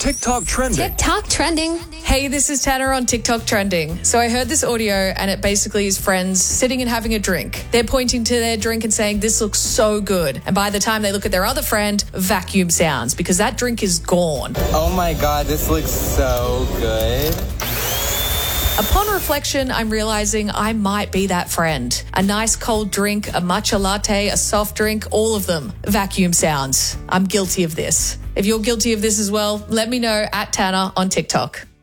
TikTok trending. TikTok trending. Hey, this is Tanner on TikTok trending. So I heard this audio and it basically is friends sitting and having a drink. They're pointing to their drink and saying, this looks so good. And by the time they look at their other friend, vacuum sounds because that drink is gone. Oh my God, this looks so good. Upon reflection, I'm realizing I might be that friend. A nice cold drink, a matcha latte, a soft drink, all of them. Vacuum sounds. I'm guilty of this. If you're guilty of this as well, let me know at Tanner on TikTok.